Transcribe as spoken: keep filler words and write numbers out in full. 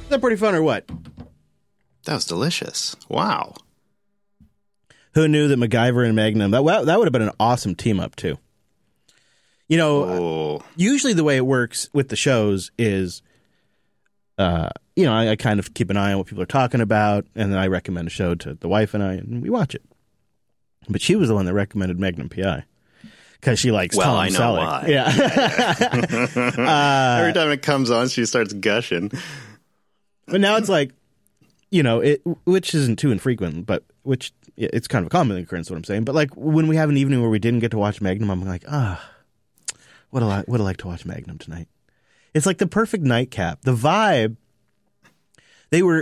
Is that pretty fun or what? That was delicious. Wow. Who knew that MacGyver and Magnum, that, that would have been an awesome team up too. You know, oh. usually the way it works with the shows is, uh, you know, I, I kind of keep an eye on what people are talking about, and then I recommend a show to the wife and I, and we watch it. But she was the one that recommended Magnum P I. Because she likes well, Tom I know Selleck. why. Yeah. uh, Every time it comes on, she starts gushing. But now it's like, you know, it which isn't too infrequent, but which it's kind of a common occurrence, what I'm saying. But like when we have an evening where we didn't get to watch Magnum, I'm like, ah, oh, what I would I like to watch Magnum tonight? It's like the perfect nightcap. The vibe. They were